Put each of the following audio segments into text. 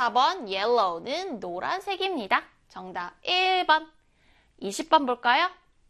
4번 yellow는 노란색입니다. 정답 1번. 20번 볼까요?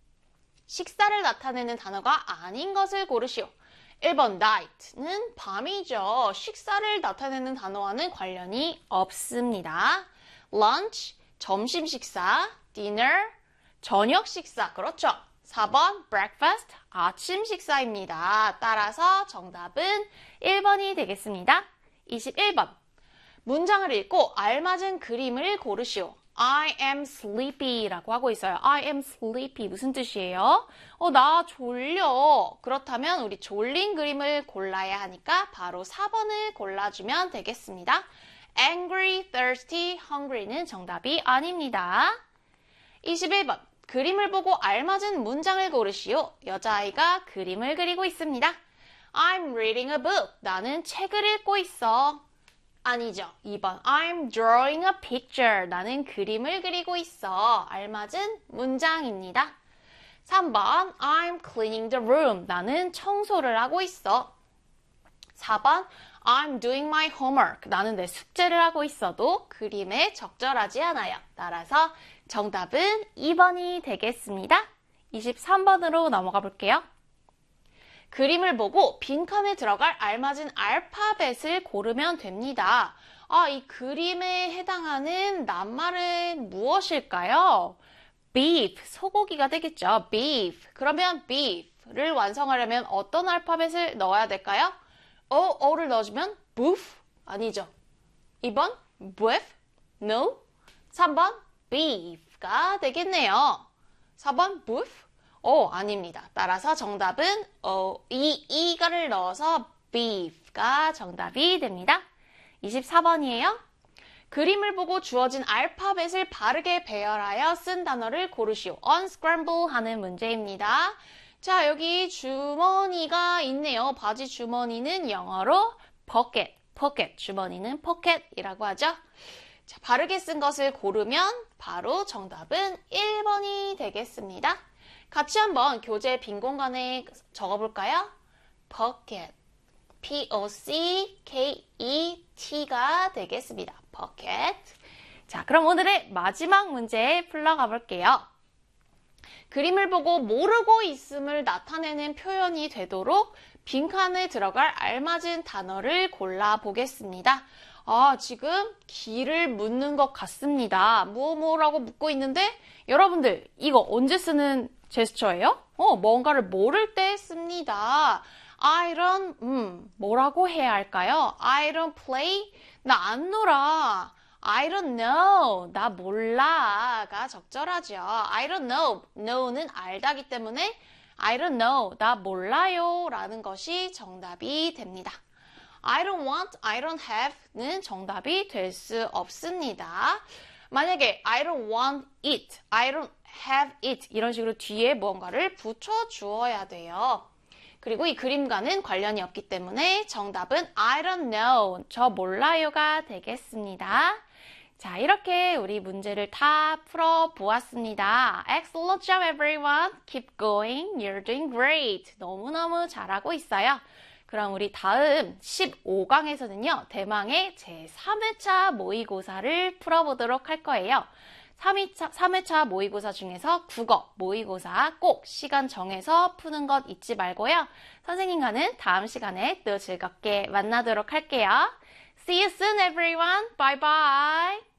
식사를 나타내는 단어가 아닌 것을 고르시오. 1번 night는 밤이죠. 식사를 나타내는 단어와는 관련이 없습니다. lunch, 점심 식사, dinner, 저녁 식사, 그렇죠. 4번 breakfast, 아침 식사입니다. 따라서 정답은 1번이 되겠습니다. 21번. 문장을 읽고 알맞은 그림을 고르시오. I am sleepy 라고 하고 있어요. I am sleepy 무슨 뜻이에요? 나 졸려. 그렇다면 우리 졸린 그림을 골라야 하니까 바로 4번을 골라주면 되겠습니다. Angry, thirsty, hungry는 정답이 아닙니다. 21번. 그림을 보고 알맞은 문장을 고르시오. 여자아이가 그림을 그리고 있습니다. I'm reading a book. 나는 책을 읽고 있어. 아니죠. 2번. I'm drawing a picture. 나는 그림을 그리고 있어. 알맞은 문장입니다. 3번. I'm cleaning the room. 나는 청소를 하고 있어. 4번. I'm doing my homework. 나는 내 숙제를 하고 있어도 그림에 적절하지 않아요. 따라서 정답은 2번이 되겠습니다. 23번으로 넘어가 볼게요. 그림을 보고 빈칸에 들어갈 알맞은 알파벳을 고르면 됩니다. 이 그림에 해당하는 낱말은 무엇일까요? beef, 소고기가 되겠죠. beef. 그러면 beef를 완성하려면 어떤 알파벳을 넣어야 될까요? 어를 넣어주면 boof? 아니죠. 2번 beef? No. 3번 beef가 되겠네요. 4번 beef? 아닙니다. 따라서 정답은 이가를 넣어서 beef가 정답이 됩니다. 24번이에요. 그림을 보고 주어진 알파벳을 바르게 배열하여 쓴 단어를 고르시오. unscramble 하는 문제입니다. 자, 여기 주머니가 있네요. 바지 주머니는 영어로 pocket, 주머니는 pocket이라고 하죠. 자, 바르게 쓴 것을 고르면 바로 정답은 1번이 되겠습니다. 같이 한번 교재 빈 공간에 적어볼까요? pocket, P-O-C-K-E-T가 되겠습니다. pocket. 자, 그럼 오늘의 마지막 문제 풀러가 볼게요. 그림을 보고 모르고 있음을 나타내는 표현이 되도록 빈칸에 들어갈 알맞은 단어를 골라보겠습니다. 지금 길을 묻는 것 같습니다. 뭐라고 묻고 있는데 여러분들 이거 언제 쓰는 제스처예요? 뭔가를 모를 때 씁니다. I don't, 뭐라고 해야 할까요? I don't play, 나 안 놀아. I don't know, 나 몰라가 적절하죠. I don't know, know는 알다기 때문에 I don't know, 나 몰라요 라는 것이 정답이 됩니다. I don't want, I don't have는 정답이 될 수 없습니다. 만약에 I don't want it, I don't have it 이런 식으로 뒤에 무언가를 붙여 주어야 돼요. 그리고 이 그림과는 관련이 없기 때문에 정답은 I don't know, 저 몰라요가 되겠습니다. 자, 이렇게 우리 문제를 다 풀어보았습니다. Excellent job everyone. Keep going. You're doing great. 너무너무 잘하고 있어요. 그럼 우리 다음 15강에서는요. 대망의 제3회차 모의고사를 풀어보도록 할 거예요. 3회차 모의고사 중에서 국어 모의고사 꼭 시간 정해서 푸는 것 잊지 말고요. 선생님과는 다음 시간에 또 즐겁게 만나도록 할게요. See you soon everyone. Bye bye.